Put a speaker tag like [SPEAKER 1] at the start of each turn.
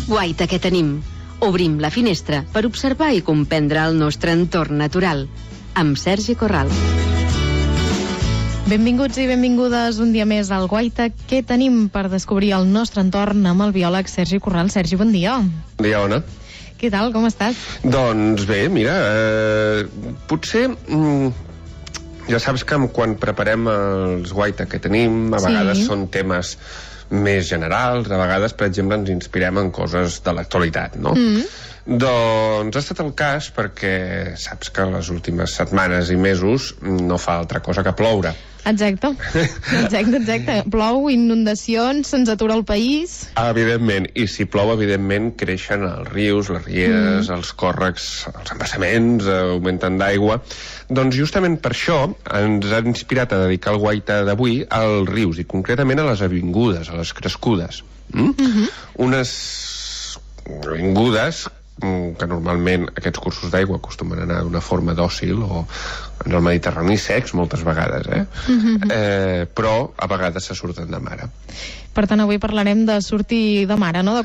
[SPEAKER 1] Guaita que tenim. Obrim la finestra per observar i comprendre el nostre entorn natural. Amb Sergi Corral.
[SPEAKER 2] Benvinguts i benvingudes un dia més al Guaita. Què tenim per descobrir el nostre entorn amb el biòleg Sergi Corral? Sergi, bon dia.
[SPEAKER 3] Bon dia, Ona.
[SPEAKER 2] Què tal, com estàs?
[SPEAKER 3] Doncs bé, mira, potser... ja saps que quan preparem els Guaita que tenim, a vegades són temes més generals, a vegades, per exemple, ens inspirem en coses de l'actualitat, no? Doncs ha estat el cas perquè saps que les últimes setmanes i mesos no fa altra cosa que ploure.
[SPEAKER 2] Exacte. Plou, inundacions, se'ns atura el país.
[SPEAKER 3] Evidentment, i si plou, evidentment, creixen els rius, les rieres, els còrrecs, els embassaments, augmenten d'aigua. Doncs justament per això ens ha inspirat a dedicar el Guaita d'avui als rius, i concretament a les avingudes, a les crescudes. Unes avingudes que normalment aquests cursos d'aigua acostumen a anar d'una forma dòcil o en el Mediterrani secs moltes vegades, però a vegades se surten de mare.
[SPEAKER 2] Per tant, avui parlarem de sortir de mare, no? De